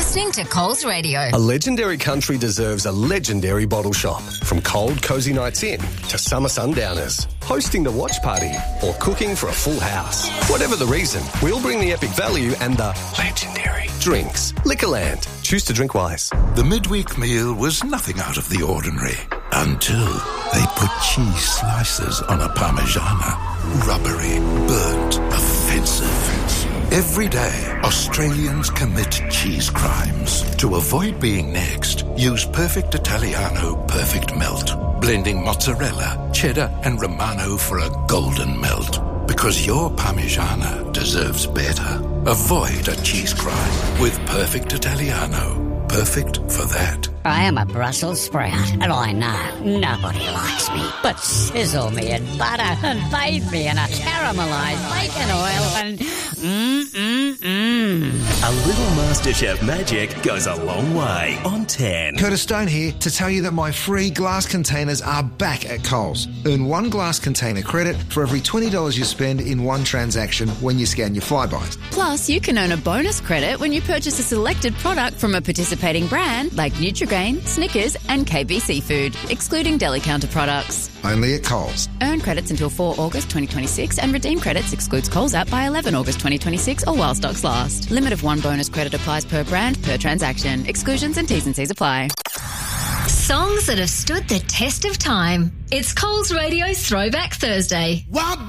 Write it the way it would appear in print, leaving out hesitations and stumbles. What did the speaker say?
listening to Coles Radio. A legendary country deserves a legendary bottle shop. From cold, cosy nights in to summer sundowners, hosting the watch party or cooking for a full house. Whatever the reason, we'll bring the epic value and the legendary drinks. Liquorland. Choose to drink wise. The midweek meal was nothing out of the ordinary until they put cheese slices on a Parmigiana. Rubbery, burnt, offensive. Every day, Australians commit cheese crimes. To avoid being next, use Perfect Italiano Perfect Melt. Blending mozzarella, cheddar and Romano for a golden melt. Because your Parmigiana deserves better. Avoid a cheese crime with Perfect Italiano. Perfect for that. I am a Brussels sprout, and I know nobody likes me. But sizzle me in butter and bathe me in a caramelised bacon oil and A little MasterChef magic goes a long way on 10. Curtis Stone here to tell you that my free glass containers are back at Coles. Earn one glass container credit for every $20 you spend in one transaction when you scan your Flybys. Plus, you can earn a bonus credit when you purchase a selected product from a participating brand like Nutrigrain, Snickers and KB Seafood, excluding deli counter products. Only at Coles. Earn credits until 4 August 2026 and redeem credits excludes Coles app by 11 August 2026 or while stocks last. Limit of one bonus credit applies per brand, per transaction. Exclusions and T's and C's apply. Songs that have stood the test of time. It's Coles Radio's Throwback Thursday.